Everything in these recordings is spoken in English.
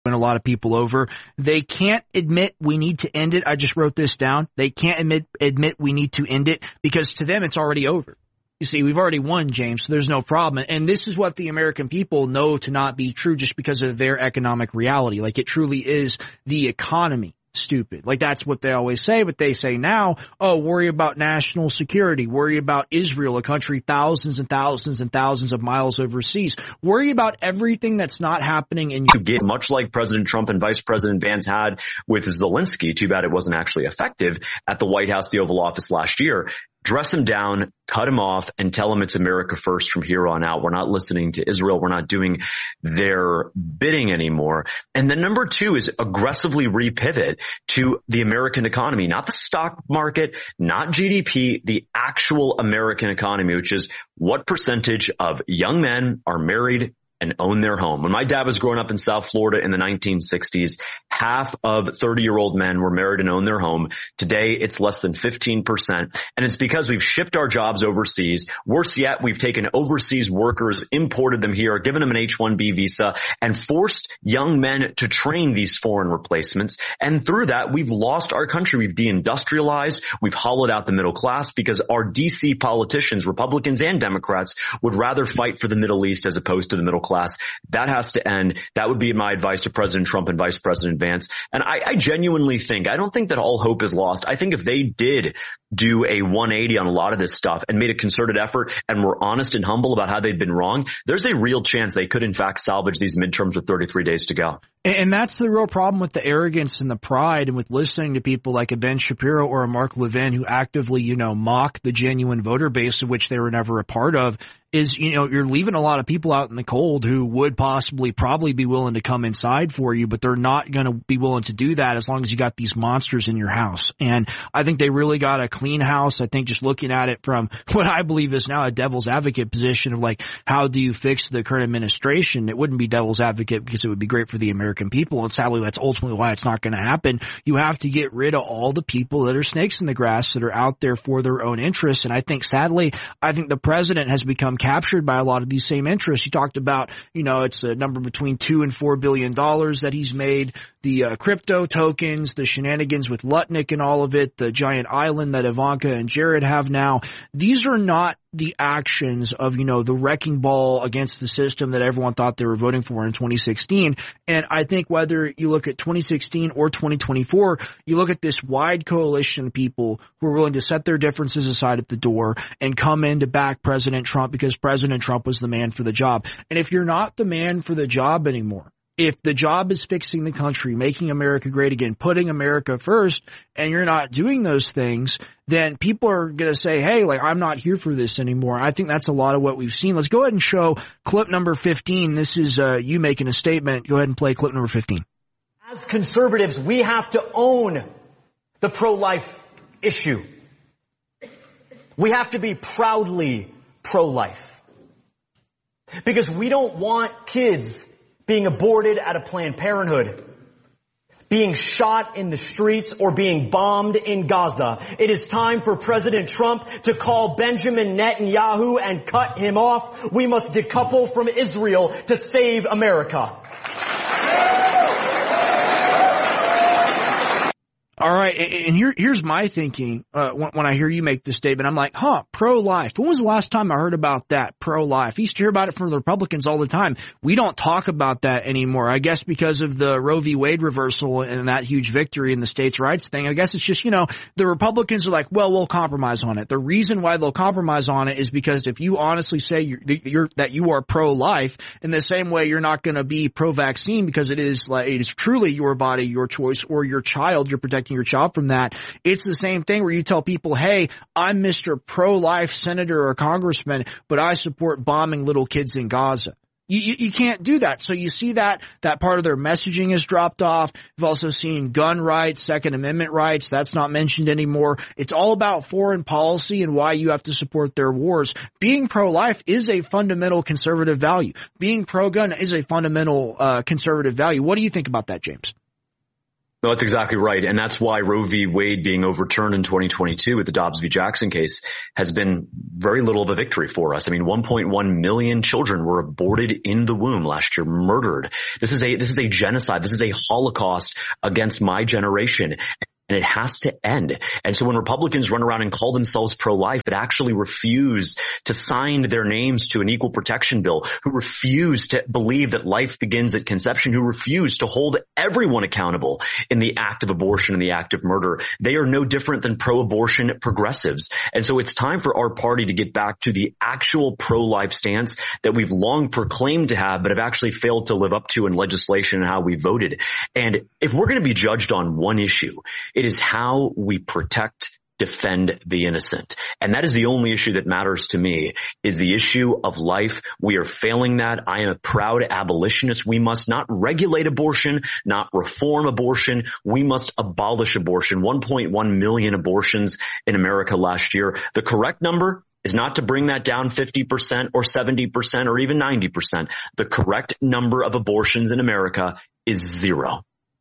a lot of people over. They can't admit we need to end it. I just wrote this down. They can't admit we need to end it because to them it's already over. You see, we've already won, James, so there's no problem. And this is what the American people know to not be true just because of their economic reality. Like, it truly is the economy. Stupid. Like, that's what they always say, but they say now, oh, worry about national security, worry about Israel, a country thousands and thousands and thousands of miles overseas, worry about everything that's not happening in your much like President Trump and Vice President Vance had with Zelensky. Too bad it wasn't actually effective at the White House, the Oval Office last year. Dress him down, cut him off, and tell him it's America first from here on out. We're not listening to Israel. We're not doing their bidding anymore. And then number two is aggressively repivot to the American economy, not the stock market, not GDP, the actual American economy, which is what percentage of young men are married and own their home. When my dad was growing up in South Florida in the 1960s, half of 30-year-old men were married and owned their home. Today, it's less than 15%. And it's because we've shipped our jobs overseas. Worse yet, we've taken overseas workers, imported them here, given them an H-1B visa, and forced young men to train these foreign replacements. And through that, we've lost our country. We've deindustrialized. We've hollowed out the middle class because our D.C. politicians, Republicans and Democrats, would rather fight for the Middle East as opposed to the middle class. That has to end. That would be my advice to President Trump and Vice President Vance. And I genuinely think, I don't think that all hope is lost. I think if they did do a 180 on a lot of this stuff and made a concerted effort and were honest and humble about how they'd been wrong, there's a real chance they could in fact salvage these midterms with 33 days to go. And that's the real problem with the arrogance and the pride and with listening to people like a Ben Shapiro or a Mark Levin who actively, mock the genuine voter base of which they were never a part of. Is, you're leaving a lot of people out in the cold who would probably be willing to come inside for you, but they're not going to be willing to do that as long as you got these monsters in your house. And I think they really got a clean house. I think just looking at it from what I believe is now a devil's advocate position of like, how do you fix the current administration? It wouldn't be devil's advocate because it would be great for the American people. And sadly, that's ultimately why it's not going to happen. You have to get rid of all the people that are snakes in the grass that are out there for their own interests. And I think sadly, the president has become captured by a lot of these same interests. You talked about, it's a number between $2 and $4 billion that he's made, the crypto tokens, the shenanigans with Lutnick and all of it, the giant island that Ivanka and Jared have now. These are not the actions of, the wrecking ball against the system that everyone thought they were voting for in 2016. And I think whether you look at 2016 or 2024, you look at this wide coalition of people who are willing to set their differences aside at the door and come in to back President Trump because President Trump was the man for the job. And if you're not the man for the job anymore, if the job is fixing the country, making America great again, putting America first, and you're not doing those things, then people are going to say, hey, I'm not here for this anymore. I think that's a lot of what we've seen. Let's go ahead and show clip number 15. This is you making a statement. Go ahead and play clip number 15. As conservatives, we have to own the pro-life issue. We have to be proudly pro-life. Because we don't want kids being aborted at a Planned Parenthood, being shot in the streets, or being bombed in Gaza. It is time for President Trump to call Benjamin Netanyahu and cut him off. We must decouple from Israel to save America. All right, and here's my thinking when I hear you make this statement. I'm like, pro-life. When was the last time I heard about that, pro-life? I used to hear about it from the Republicans all the time. We don't talk about that anymore. I guess because of the Roe v. Wade reversal and that huge victory in the states' rights thing. I guess it's just, the Republicans are like, well, we'll compromise on it. The reason why they'll compromise on it is because if you honestly say that you are pro-life, in the same way you're not going to be pro-vaccine because it is truly your body, your choice, or your child, you're protecting your child from that. It's the same thing where you tell people, hey, I'm Mr. Pro-Life senator or congressman, but I support bombing little kids in Gaza. You can't do that. So you see that part of their messaging has dropped off. You've also seen gun rights, Second Amendment rights. That's not mentioned anymore. It's all about foreign policy and why you have to support their wars. Being pro-life is a fundamental conservative value. Being pro-gun is a fundamental conservative value. What do you think about that, James? No, that's exactly right. And that's why Roe v. Wade being overturned in 2022 with the Dobbs v. Jackson case has been very little of a victory for us. I mean, 1.1 million children were aborted in the womb last year, murdered. This is a genocide. This is a Holocaust against my generation. And it has to end. And so when Republicans run around and call themselves pro-life, but actually refuse to sign their names to an equal protection bill, who refuse to believe that life begins at conception, who refuse to hold everyone accountable in the act of abortion and the act of murder, they are no different than pro-abortion progressives. And so it's time for our party to get back to the actual pro-life stance that we've long proclaimed to have, but have actually failed to live up to in legislation and how we voted. And if we're going to be judged on one issue, it is how we protect, defend the innocent. And that is the only issue that matters to me, is the issue of life. We are failing that. I am a proud abolitionist. We must not regulate abortion, not reform abortion. We must abolish abortion. 1.1 million abortions in America last year. The correct number is not to bring that down 50% or 70% or even 90%. The correct number of abortions in America is 0.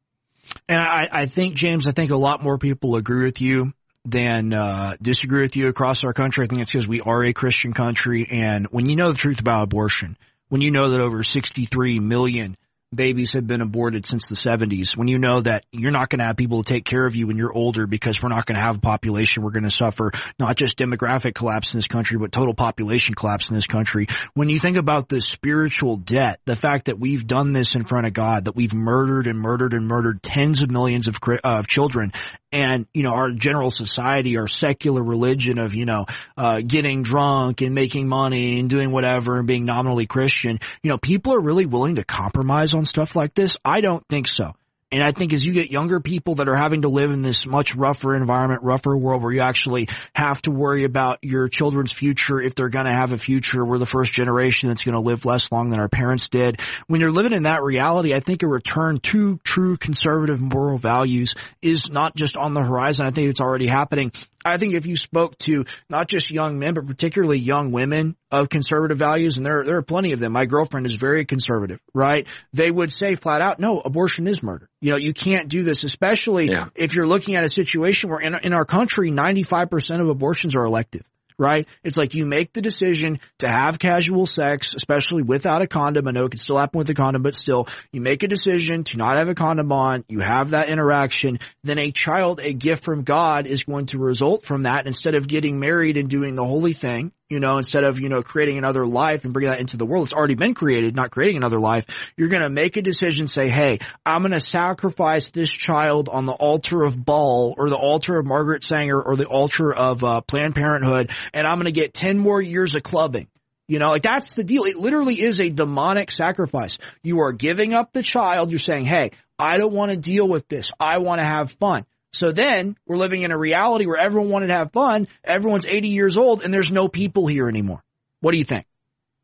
And I think, James, I think a lot more people agree with you than disagree with you across our country. I think it's because we are a Christian country. And when you know the truth about abortion, when you know that over 63 million babies have been aborted since the 70s, when you know that you're not going to have people to take care of you when you're older because we're not going to have a population, we're going to suffer not just demographic collapse in this country, but total population collapse in this country. When you think about the spiritual debt, the fact that we've done this in front of God, that we've murdered and murdered and murdered tens of millions of children, and, you know, our general society, our secular religion of, you know, getting drunk and making money and doing whatever and being nominally Christian, you know, people are really willing to compromise on stuff like this? I don't think so. And I think as you get younger people that are having to live in this much rougher environment, rougher world where you actually have to worry about your children's future, if they're going to have a future, we're the first generation that's going to live less long than our parents did. When you're living in that reality, I think a return to true conservative moral values is not just on the horizon. I think it's already happening. I think if you spoke to not just young men, but particularly young women of conservative values, and there are plenty of them. My girlfriend is very conservative, right? They would say flat out, no, abortion is murder. You know, you can't do this, especially if you're looking at a situation where in our country, 95% of abortions are elective. Right? It's like you make the decision to have casual sex, especially without a condom. I know it can still happen with a condom, but still, you make a decision to not have a condom on, you have that interaction, then a child, a gift from God, is going to result from that. Instead of getting married and doing the holy thing, you know, instead of, you know, creating another life and bringing that into the world, it's already been created, not creating another life. You're going to make a decision, say, hey, I'm going to sacrifice this child on the altar of Baal or the altar of Margaret Sanger or the altar of Planned Parenthood, and I'm going to get 10 more years of clubbing. You know, like that's the deal. It literally is a demonic sacrifice. You are giving up the child. You're saying, hey, I don't want to deal with this. I want to have fun. So then we're living in a reality where everyone wanted to have fun. Everyone's 80 years old and there's no people here anymore. What do you think?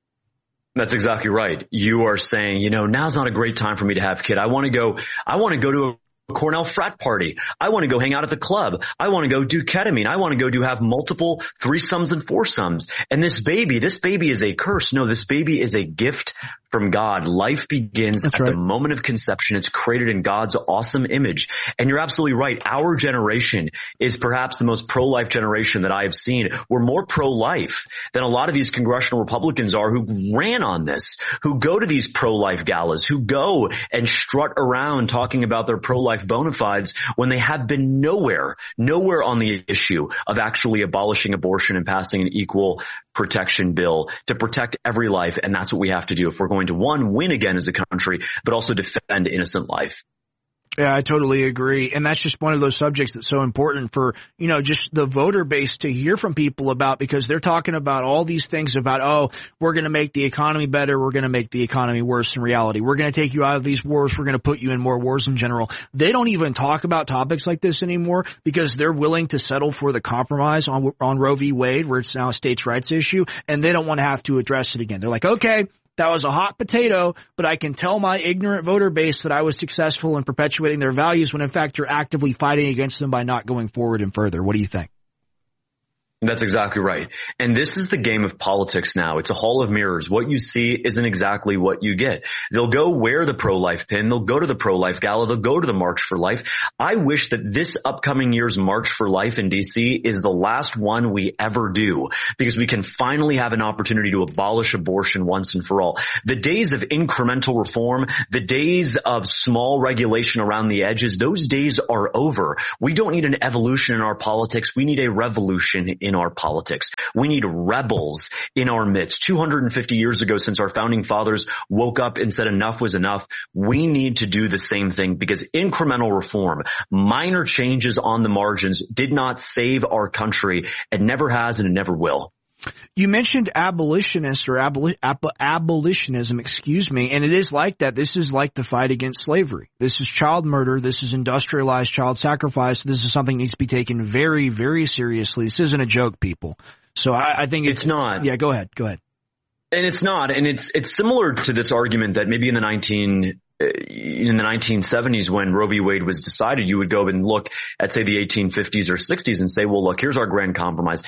That's exactly right. You are saying, you know, now's not a great time for me to have a kid. I want to go to a Cornell frat party. I want to go hang out at the club. I want to go do ketamine. I want to go have multiple threesomes and foursomes. And this baby is a curse. No, this baby is a gift from God. Life begins at the moment of conception. It's created in God's awesome image. And you're absolutely right. Our generation is perhaps the most pro-life generation that I have seen. We're more pro-life than a lot of these congressional Republicans are who ran on this, who go to these pro-life galas, who go and strut around talking about their pro-life bona fides when they have been nowhere on the issue of actually abolishing abortion and passing an equal protection bill to protect every life. And that's what we have to do if we're going to, one, win again as a country, but also defend innocent life. Yeah, I totally agree. And that's just one of those subjects that's so important for, you know, just the voter base to hear from people about, because they're talking about all these things about, oh, we're going to make the economy better. We're going to make the economy worse in reality. We're going to take you out of these wars. We're going to put you in more wars in general. They don't even talk about topics like this anymore because they're willing to settle for the compromise on Roe v. Wade, where it's now a states' rights issue, and they don't want to have to address it again. They're like, okay, that was a hot potato, but I can tell my ignorant voter base that I was successful in perpetuating their values when in fact you're actively fighting against them by not going forward and further. What do you think? That's exactly right. And this is the game of politics now. It's a hall of mirrors. What you see isn't exactly what you get. They'll go wear the pro-life pin. They'll go to the pro-life gala. They'll go to the March for Life. I wish that this upcoming year's March for Life in DC is the last one we ever do, because we can finally have an opportunity to abolish abortion once and for all. The days of incremental reform, the days of small regulation around the edges, those days are over. We don't need an evolution in our politics. We need a revolution in our politics. We need rebels in our midst. 250 years ago, since our founding fathers woke up and said enough was enough, we need to do the same thing, because incremental reform, minor changes on the margins, did not save our country. It never has, and it never will. You mentioned abolitionist or abolitionism, and it is like that. This is like the fight against slavery. This is child murder. This is industrialized child sacrifice. This is something that needs to be taken very, very seriously. This isn't a joke, people. So I think it's not. Yeah, go ahead. And it's not. And it's similar to this argument that maybe in the 1970s, when Roe v. Wade was decided, you would go and look at, say, the 1850s or 60s and say, well, look, here's our grand compromise.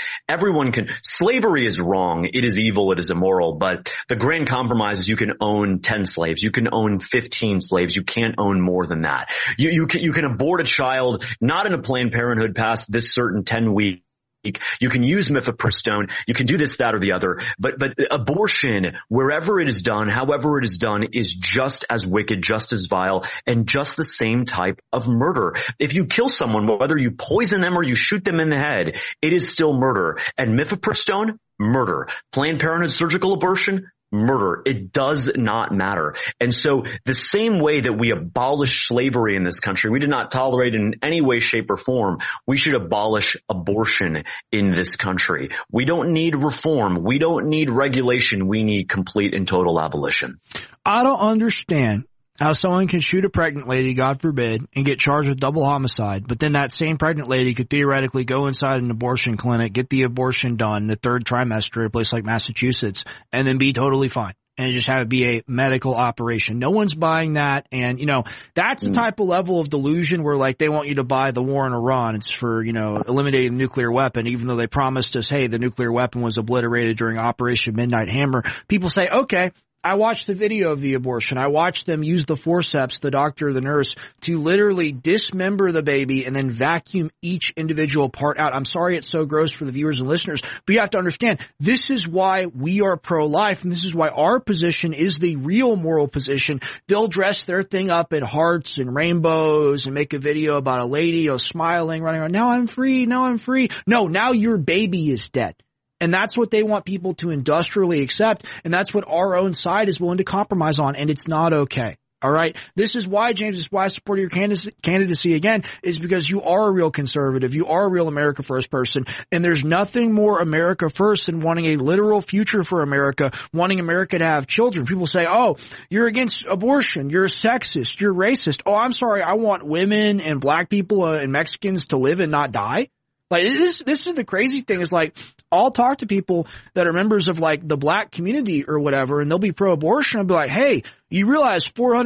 Slavery is wrong. It is evil. It is immoral. But the grand compromise is you can own 10 slaves. You can own 15 slaves. You can't own more than that. You can abort a child, not in a Planned Parenthood past this certain 10 weeks. You can use mifepristone. You can do this, that, or the other. But abortion, wherever it is done, however it is done, is just as wicked, just as vile, and just the same type of murder. If you kill someone, whether you poison them or you shoot them in the head, it is still murder. And mifepristone, murder. Planned Parenthood surgical abortion, murder. It does not matter. And so the same way that we abolish slavery in this country, we did not tolerate it in any way, shape, or form. We should abolish abortion in this country. We don't need reform. We don't need regulation. We need complete and total abolition. I don't understand how someone can shoot a pregnant lady, God forbid, and get charged with double homicide, but then that same pregnant lady could theoretically go inside an abortion clinic, get the abortion done the third trimester at a place like Massachusetts, and then be totally fine and just have it be a medical operation. No one's buying that. And, that's the type of level of delusion where, like, they want you to buy the war in Iran. It's for, eliminating the nuclear weapon, even though they promised us, hey, the nuclear weapon was obliterated during Operation Midnight Hammer. People say, okay, I watched the video of the abortion. I watched them use the forceps, the doctor, the nurse, to literally dismember the baby and then vacuum each individual part out. I'm sorry it's so gross for the viewers and listeners, but you have to understand, this is why we are pro-life, and this is why our position is the real moral position. They'll dress their thing up in hearts and rainbows and make a video about a lady, smiling, running around. Now I'm free. Now I'm free. No, now your baby is dead. And that's what they want people to industrially accept, and that's what our own side is willing to compromise on, and it's not okay. All right? This is why, James, this is why I support your candidacy again, is because you are a real conservative. You are a real America First person, and there's nothing more America First than wanting a literal future for America, wanting America to have children. People say, oh, you're against abortion, you're a sexist, you're racist. Oh, I'm sorry, I want women and black people and Mexicans to live and not die. Like, this is the crazy thing, is like, I'll talk to people that are members of, like, the black community or whatever, and they'll be pro-abortion. I'll be like, hey, you realize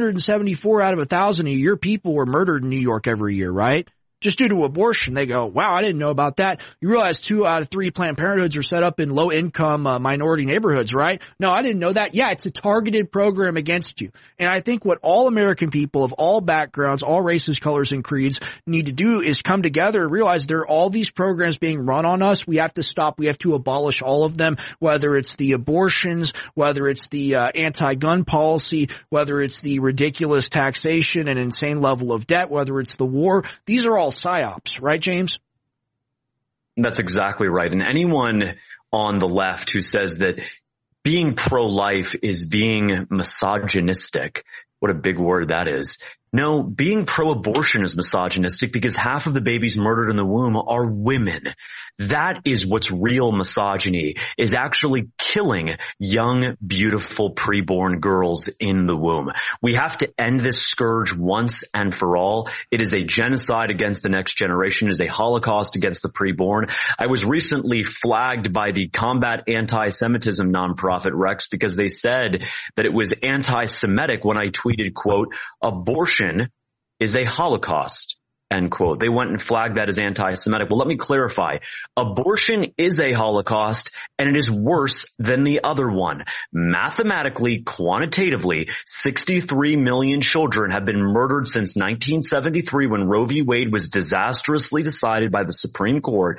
474 out of 1,000 of your people were murdered in New York every year, right? Just due to abortion. They go, wow, I didn't know about that. You realize 2 out of 3 Planned Parenthoods are set up in low-income minority neighborhoods, right? No, I didn't know that. Yeah, it's a targeted program against you. And I think what all American people of all backgrounds, all races, colors, and creeds need to do is come together and realize there are all these programs being run on us. We have to stop. We have to abolish all of them, whether it's the abortions, whether it's the anti-gun policy, whether it's the ridiculous taxation and insane level of debt, whether it's the war. These are all psyops, right, James? That's exactly right. And anyone on the left who says that being pro-life is being misogynistic, what a big word that is. No, being pro-abortion is misogynistic because half of the babies murdered in the womb are women. That is what's real misogyny, is actually killing young, beautiful preborn girls in the womb. We have to end this scourge once and for all. It is a genocide against the next generation. It is a Holocaust against the preborn. I was recently flagged by the Combat Anti-Semitism nonprofit Rex because they said that it was anti-Semitic when I tweeted, quote, abortion is a Holocaust. end quote. They went and flagged that as anti-Semitic. Well, let me clarify. Abortion is a Holocaust, and it is worse than the other one. Mathematically, quantitatively, 63 million children have been murdered since 1973 when Roe v. Wade was disastrously decided by the Supreme Court.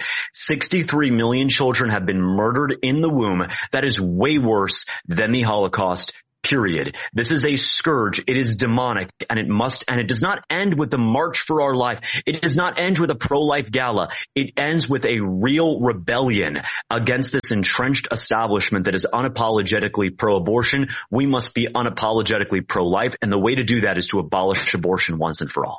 63 million children have been murdered in the womb. That is way worse than the Holocaust. Period. This is a scourge. It is demonic, and it does not end with the March for Our Life. It does not end with a pro-life gala. It ends with a real rebellion against this entrenched establishment that is unapologetically pro-abortion. We must be unapologetically pro-life, and the way to do that is to abolish abortion once and for all.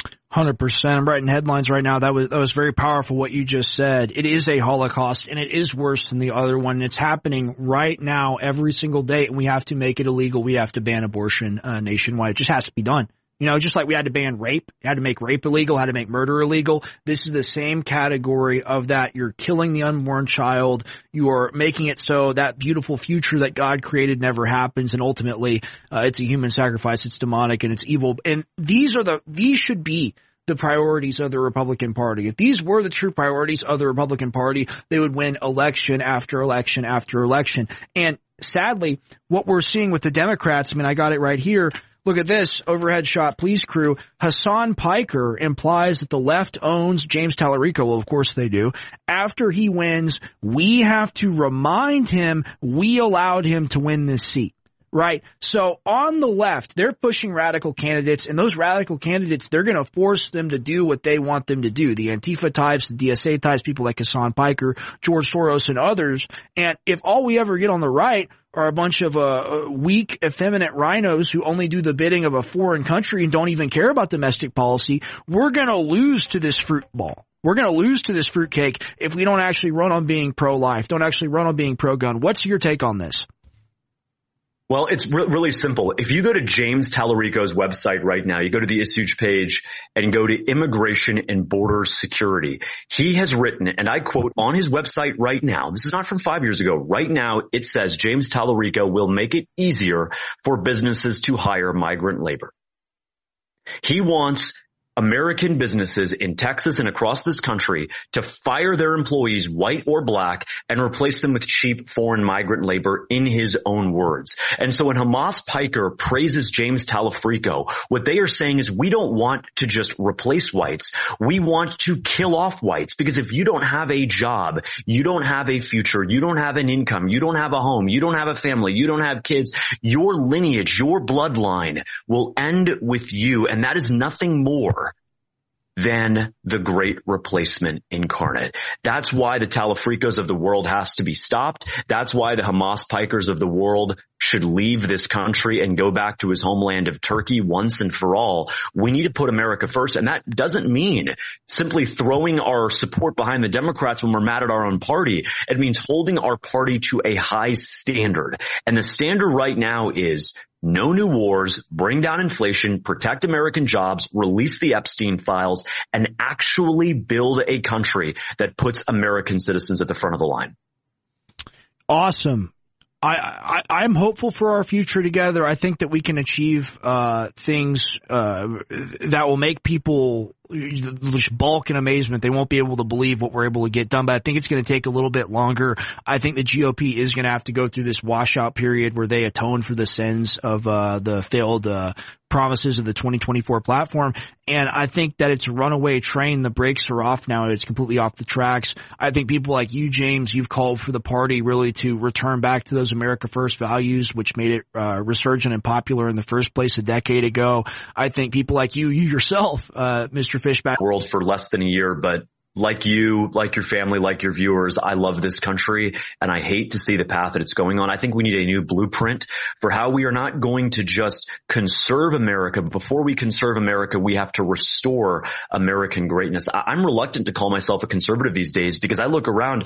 100%. I'm writing headlines right now. That was very powerful what you just said. It is a Holocaust, and it is worse than the other one. It's happening right now every single day, and we have to make it illegal. We have to ban abortion nationwide. It just has to be done. You know, just like we had to ban rape, had to make rape illegal, had to make murder illegal. This is the same category of that. You're killing the unborn child. You are making it so that beautiful future that God created never happens. And ultimately, it's a human sacrifice. It's demonic and it's evil. And these should be the priorities of the Republican Party. If these were the true priorities of the Republican Party, they would win election after election after election. And sadly, what we're seeing with the Democrats, I mean, I got it right here. Look at this overhead shot, police crew. Hassan Piker implies that the left owns James Tallarico. Well, of course they do. After he wins, we have to remind him we allowed him to win this seat. Right? So on the left, they're pushing radical candidates, and those radical candidates, they're going to force them to do what they want them to do. The Antifa types, the DSA types, people like Hassan Piker, George Soros, and others. And if all we ever get on the right are a bunch of weak, effeminate rhinos who only do the bidding of a foreign country and don't even care about domestic policy, we're going to lose to this fruit ball. We're going to lose to this fruitcake if we don't actually run on being pro-life, don't actually run on being pro-gun. What's your take on this? Well, it's really simple. If you go to James Tallarico's website right now, you go to the issues page and go to Immigration and Border Security. He has written, and I quote on his website right now, this is not from 5 years ago, right now it says James Tallarico will make it easier for businesses to hire migrant labor. He wants American businesses in Texas and across this country to fire their employees, white or black, and replace them with cheap foreign migrant labor, in his own words. And so when Hamas Piker praises James Tallarico, what they are saying is we don't want to just replace whites. We want to kill off whites, because if you don't have a job, you don't have a future, you don't have an income, you don't have a home, you don't have a family, you don't have kids, your lineage, your bloodline will end with you. And that is nothing more than the great replacement incarnate. That's why the Tallafricos of the world has to be stopped. That's why the Hamas Pikers of the world should leave this country and go back to his homeland of Turkey once and for all. We need to put America first. And that doesn't mean simply throwing our support behind the Democrats when we're mad at our own party. It means holding our party to a high standard. And the standard right now is no new wars, bring down inflation, protect American jobs, release the Epstein files, and actually build a country that puts American citizens at the front of the line. Awesome. I'm hopeful for our future together. I think that we can achieve things that will make people just balk in amazement. They won't be able to believe what we're able to get done, but I think it's going to take a little bit longer. I think the GOP is going to have to go through this washout period where they atone for the sins of the failed promises of the 2024 platform. And I think that it's a runaway train. The brakes are off now. It's completely off the tracks. I think people like you, James, you've called for the party really to return back to those America First values, which made it resurgent and popular in the first place a decade ago. I think people like you yourself, Mr. Fishback. World for less than a year, but like you, like your family, like your viewers, I love this country, and I hate to see the path that it's going on. I think we need a new blueprint for how we are not going to just conserve America. But before we conserve America, we have to restore American greatness. I'm reluctant to call myself a conservative these days because I look around.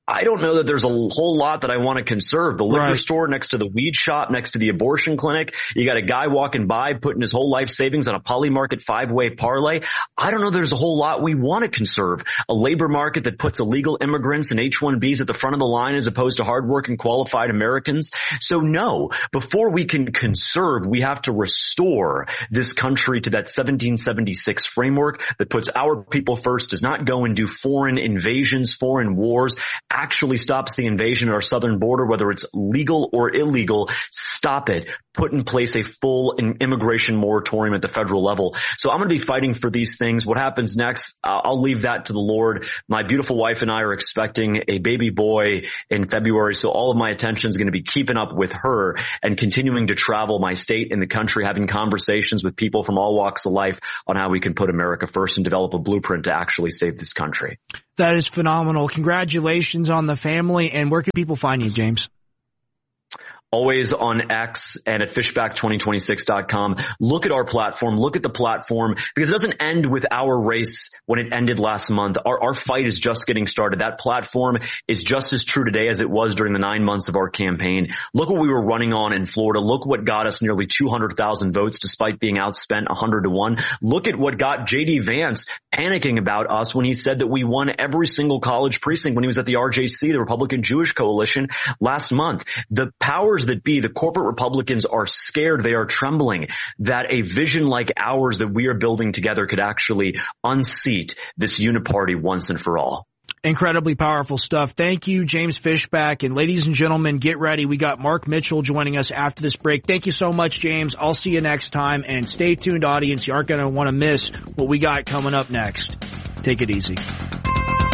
I don't know that there's a whole lot that I want to conserve. The liquor store next to the weed shop, next to the abortion clinic. You got a guy walking by putting his whole life savings on a Polymarket 5-way parlay. I don't know there's a whole lot we want to conserve. A labor market that puts illegal immigrants and H-1Bs at the front of the line as opposed to hardworking, qualified Americans. So no, before we can conserve, we have to restore this country to that 1776 framework that puts our people first, does not go and do foreign invasions, foreign wars, actually stops the invasion at our southern border, whether it's legal or illegal. Stop it. Put in place a full immigration moratorium at the federal level. So I'm going to be fighting for these things. What happens next, I'll leave that to the Lord. My beautiful wife and I are expecting a baby boy in February, so all of my attention is going to be keeping up with her and continuing to travel my state and the country, having conversations with people from all walks of life on how we can put America first and develop a blueprint to actually save this country. That is phenomenal. Congratulations on the family. And where can people find you, James? Always on X and at fishback2026.com. Look at our platform. Look at the platform, because it doesn't end with our race when it ended last month. Our fight is just getting started. That platform is just as true today as it was during the 9 months of our campaign. Look what we were running on in Florida. Look what got us nearly 200,000 votes despite being outspent 100-1. Look at what got J.D. Vance panicking about us when he said that we won every single college precinct when he was at the RJC, the Republican Jewish Coalition, last month. The powers that be, the corporate Republicans, are scared. They are trembling that a vision like ours that we are building together could actually unseat this uniparty once and for all. Incredibly powerful stuff. Thank you, James Fishback. And ladies and gentlemen, get ready. We got Mark Mitchell joining us after this break. Thank you so much, James. I'll see you next time. And stay tuned, audience. You aren't going to want to miss what we got coming up next. Take it easy.